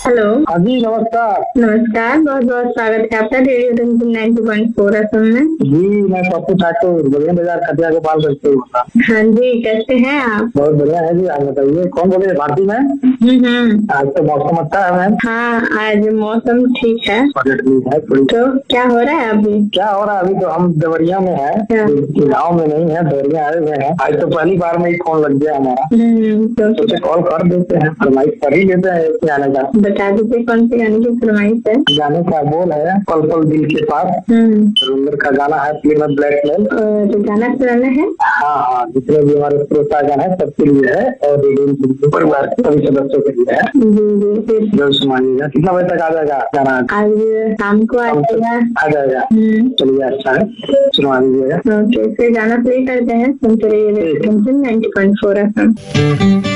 Hello. हाँ जी, नमस्कार। नमस्कार, बहुत बहुत स्वागत है आपका रेडियो रंजन 90.4 FM में। जी, मैं पप्पू ठाकुर बलिया बाजार खटिया गोपाल करते हूँ। हाँ जी, कैसे हैं आप? बहुत बढ़िया है जी। आप बताइए, कौन बोले? भारती मैम। आज तो मौसम अच्छा है मैम। हाँ, आज मौसम ठीक है। ठीक है थोड़ी। तो क्या हो रहा है अभी? क्या हो रहा है? अभी तो हम देवरिया में है, गाँव में नहीं है, देवरिया आए हुए हैं। आज तो पहली बार में ही फोन लग गया हमारा। तो सोचे कॉल कर देते हैं, फरमाइश कर ही लेते हैं गाने का। बता दीजिए कौन से गाने की फरमाइश है? गाने का बोल है पल पल दिल के पास। रविंद्र का गाना है फिल्म में ब्लैकमेल। तो गाना सुनाना है? हाँ, जितने भी हमारे श्रोतागण है सबके लिए है और परिवार के सभी सदस्यों के लिए है। जी, जरूर सुनाइएगा। कितना बजे तक आ जाएगा गाना? आज शाम को आ जाएगा। चलिए, अच्छा है, सुनवा दीजिएगा। ओके, फिर गाना प्ले करते हैं। सुनते रहिए 90.4 FM।